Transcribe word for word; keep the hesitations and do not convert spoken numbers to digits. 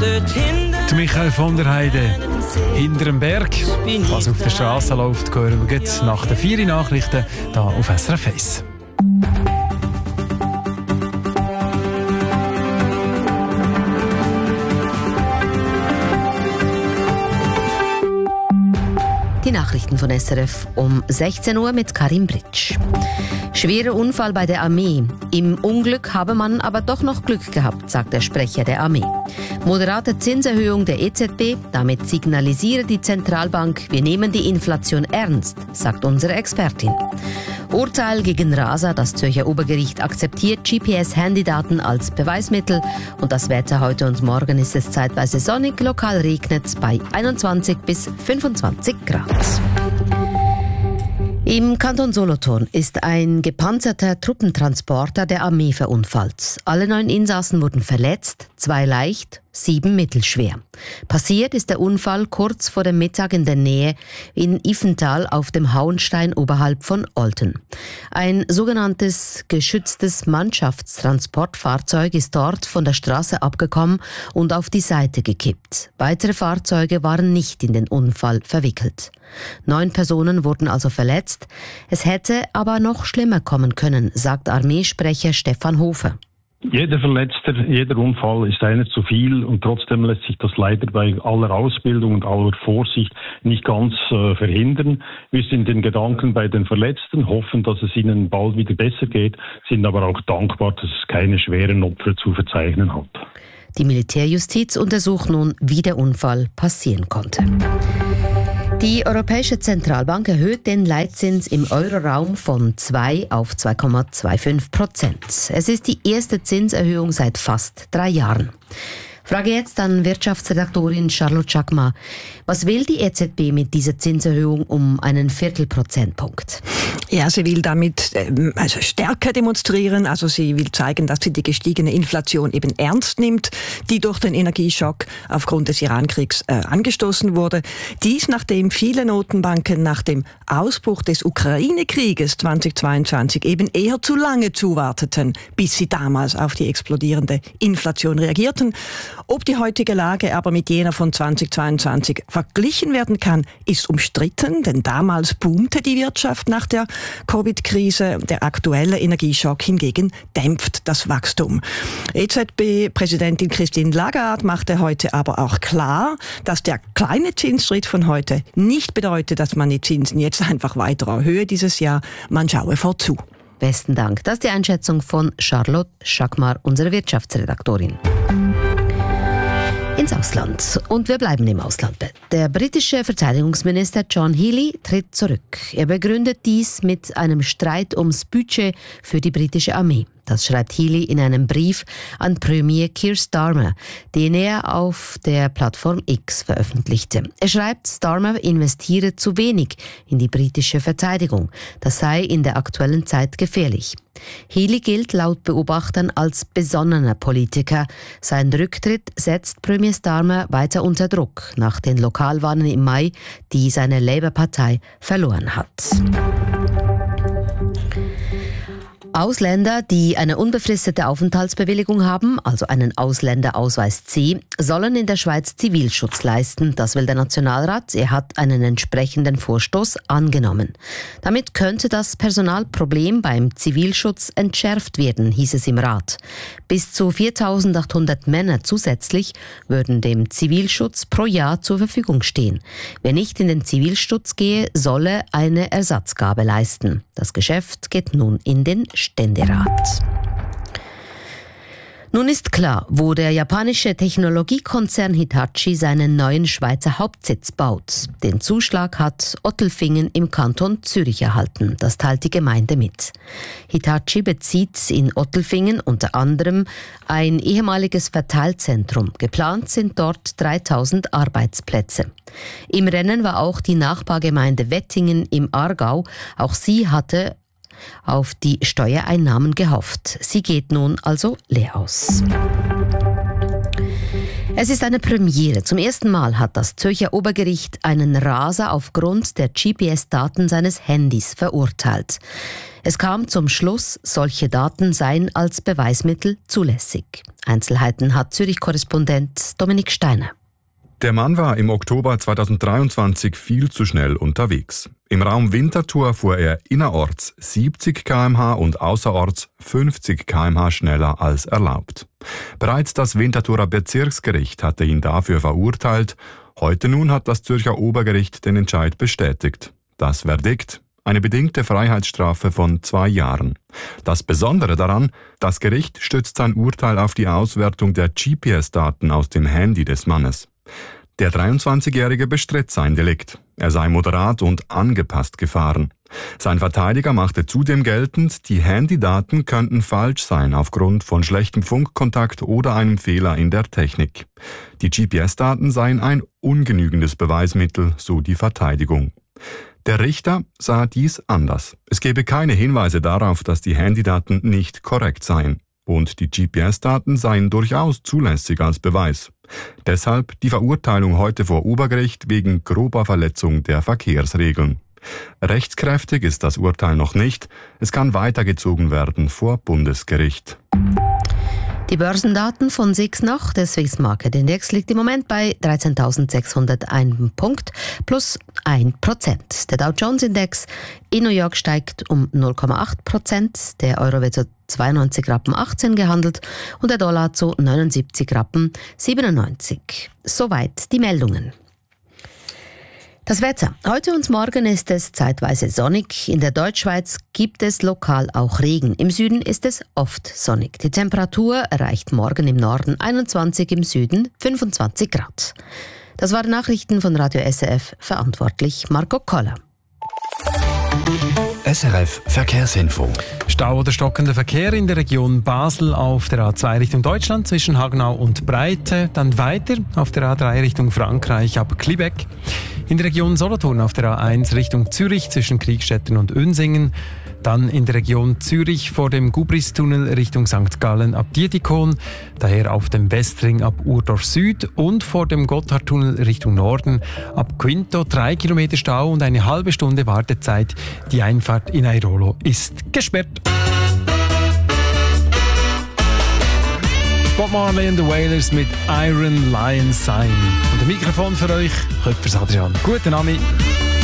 dort hinten. Die Michael von der Heide hinter dem Berg. Was auf der Straße läuft, hören wir jetzt nach den vier Nachrichten hier auf S R F eins. Die Nachrichten von S R F um sechzehn Uhr mit Karim Britsch. Schwerer Unfall bei der Armee. Im Unglück habe man aber doch noch Glück gehabt, sagt der Sprecher der Armee. Moderate Zinserhöhung der E Z B, damit signalisiere die Zentralbank, wir nehmen die Inflation ernst, sagt unsere Expertin. Urteil gegen Rasa, das Zürcher Obergericht akzeptiert G P S-Handydaten als Beweismittel. Und das Wetter heute und morgen ist es zeitweise sonnig, lokal regnet es bei einundzwanzig bis fünfundzwanzig Grad. Im Kanton Solothurn ist ein gepanzerter Truppentransporter der Armee verunfallt. Alle neun Insassen wurden verletzt, zwei leicht, sieben mittelschwer. Passiert ist der Unfall kurz vor dem Mittag in der Nähe in Iffental auf dem Hauenstein oberhalb von Olten. Ein sogenanntes geschütztes Mannschaftstransportfahrzeug ist dort von der Straße abgekommen und auf die Seite gekippt. Weitere Fahrzeuge waren nicht in den Unfall verwickelt. Neun Personen wurden also verletzt. Es hätte aber noch schlimmer kommen können, sagt Armeesprecher Stefan Hofer. Jeder Verletzter, jeder Unfall ist einer zu viel und trotzdem lässt sich das leider bei aller Ausbildung und aller Vorsicht nicht ganz äh, verhindern. Wir sind in Gedanken bei den Verletzten, hoffen, dass es ihnen bald wieder besser geht, sind aber auch dankbar, dass es keine schweren Opfer zu verzeichnen hat. Die Militärjustiz untersucht nun, wie der Unfall passieren konnte. Die Europäische Zentralbank erhöht den Leitzins im Euroraum von zwei auf zwei Komma fünfundzwanzig Prozent. Es ist die erste Zinserhöhung seit fast drei Jahren. Frage jetzt an Wirtschaftsredaktorin Charlotte Chakma. Was will die E Z B mit dieser Zinserhöhung um einen Viertelprozentpunkt? Ja, sie will damit ähm, also Stärke demonstrieren. Also sie will zeigen, dass sie die gestiegene Inflation eben ernst nimmt, die durch den Energieschock aufgrund des Irankriegs äh, angestoßen wurde. Dies, nachdem viele Notenbanken nach dem Ausbruch des Ukraine-Krieges zweitausendzweiundzwanzig eben eher zu lange zuwarteten, bis sie damals auf die explodierende Inflation reagierten. Ob die heutige Lage aber mit jener von zweitausendzweiundzwanzig verglichen werden kann, ist umstritten, denn damals boomte die Wirtschaft nach der Covid-Krise. Der aktuelle Energieschock hingegen dämpft das Wachstum. E Z B-Präsidentin Christine Lagarde machte heute aber auch klar, dass der kleine Zinsschritt von heute nicht bedeutet, dass man die Zinsen jetzt einfach weiter erhöhe dieses Jahr. Man schaue vorzu. Besten Dank. Das ist die Einschätzung von Charlotte Chakma, unsere Wirtschaftsredaktorin. Ins Ausland. Und wir bleiben im Ausland. Der britische Verteidigungsminister John Healey tritt zurück. Er begründet dies mit einem Streit ums Budget für die britische Armee. Das schreibt Healey in einem Brief an Premier Keir Starmer, den er auf der Plattform X veröffentlichte. Er schreibt, Starmer investiere zu wenig in die britische Verteidigung. Das sei in der aktuellen Zeit gefährlich. Healey gilt laut Beobachtern als besonnener Politiker. Sein Rücktritt setzt Premier Starmer weiter unter Druck nach den Lokalwahlen im Mai, die seine Labour-Partei verloren hat. Ausländer, die eine unbefristete Aufenthaltsbewilligung haben, also einen Ausländerausweis C, sollen in der Schweiz Zivilschutz leisten. Das will der Nationalrat. Er hat einen entsprechenden Vorstoß angenommen. Damit könnte das Personalproblem beim Zivilschutz entschärft werden, hieß es im Rat. Bis zu viertausendachthundert Männer zusätzlich würden dem Zivilschutz pro Jahr zur Verfügung stehen. Wer nicht in den Zivilschutz gehe, solle eine Ersatzgabe leisten. Das Geschäft geht nun in den Ständerat. Nun ist klar, wo der japanische Technologiekonzern Hitachi seinen neuen Schweizer Hauptsitz baut. Den Zuschlag hat Ottelfingen im Kanton Zürich erhalten. Das teilt die Gemeinde mit. Hitachi bezieht in Ottelfingen unter anderem ein ehemaliges Verteilzentrum. Geplant sind dort dreitausend Arbeitsplätze. Im Rennen war auch die Nachbargemeinde Wettingen im Aargau. Auch sie hatte auf die Steuereinnahmen gehofft. Sie geht nun also leer aus. Es ist eine Premiere. Zum ersten Mal hat das Zürcher Obergericht einen Raser aufgrund der G P S-Daten seines Handys verurteilt. Es kam zum Schluss, solche Daten seien als Beweismittel zulässig. Einzelheiten hat Zürich-Korrespondent Dominik Steiner. Der Mann war im Oktober zweitausenddreiundzwanzig viel zu schnell unterwegs. Im Raum Winterthur fuhr er innerorts siebzig Kilometer pro Stunde und außerorts fünfzig Kilometer pro Stunde schneller als erlaubt. Bereits das Winterthurer Bezirksgericht hatte ihn dafür verurteilt. Heute nun hat das Zürcher Obergericht den Entscheid bestätigt. Das Verdikt: eine bedingte Freiheitsstrafe von zwei Jahren. Das Besondere daran: das Gericht stützt sein Urteil auf die Auswertung der G P S-Daten aus dem Handy des Mannes. Der dreiundzwanzigjährige bestritt sein Delikt. Er sei moderat und angepasst gefahren. Sein Verteidiger machte zudem geltend, die Handydaten könnten falsch sein aufgrund von schlechtem Funkkontakt oder einem Fehler in der Technik. Die G P S-Daten seien ein ungenügendes Beweismittel, so die Verteidigung. Der Richter sah dies anders. Es gebe keine Hinweise darauf, dass die Handydaten nicht korrekt seien. Und die G P S-Daten seien durchaus zulässig als Beweis. Deshalb die Verurteilung heute vor Obergericht wegen grober Verletzung der Verkehrsregeln. Rechtskräftig ist das Urteil noch nicht. Es kann weitergezogen werden vor Bundesgericht. Die Börsendaten von SIX nach. Der Swiss Market Index liegt im Moment bei dreizehntausendsechshunderteins Punkt, plus ein Prozent. Der Dow Jones Index in New York steigt um null Komma acht Prozent. Der Euro wird zu zweiundneunzig Rappen achtzehn gehandelt und der Dollar zu neunundsiebzig Rappen siebenundneunzig. Soweit die Meldungen. Das Wetter. Heute und morgen ist es zeitweise sonnig. In der Deutschschweiz gibt es lokal auch Regen. Im Süden ist es oft sonnig. Die Temperatur erreicht morgen im Norden einundzwanzig, im Süden fünfundzwanzig Grad. Das waren Nachrichten von Radio S R F, verantwortlich Marco Koller. S R F Verkehrsinfo. Stau oder stockender Verkehr in der Region Basel auf der A zwei Richtung Deutschland zwischen Hagenau und Breite. Dann weiter auf der A drei Richtung Frankreich ab Klibeck. In der Region Solothurn auf der A eins Richtung Zürich zwischen Kriegstetten und Unsingen. Dann in der Region Zürich vor dem Gubristunnel Richtung Sankt Gallen ab Dietikon. Daher auf dem Westring ab Urdorf Süd und vor dem Gotthardtunnel Richtung Norden ab Quinto. Drei Kilometer Stau und eine halbe Stunde Wartezeit. Die Einfahrt in Airolo ist gesperrt. Bob Marley and the Wailers mit Iron Lion Sign. Und ein Mikrofon für euch, Köpfers Adrian. Guten Abend.